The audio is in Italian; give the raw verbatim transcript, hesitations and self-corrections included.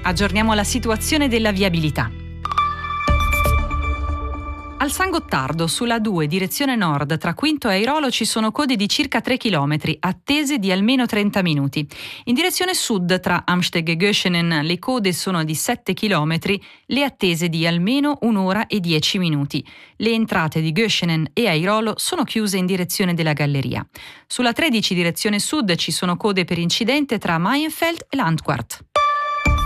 Aggiorniamo la situazione della viabilità. Al San Gottardo, sulla A due, direzione nord, tra Quinto e Airolo ci sono code di circa tre chilometri, attese di almeno trenta minuti. In direzione sud, tra Amsteg e Göschenen, le code sono di sette chilometri, le attese di almeno un'ora e dieci minuti. Le entrate di Göschenen e Airolo sono chiuse in direzione della galleria. Sulla tredici, direzione sud, ci sono code per incidente tra Maienfeld e Landquart.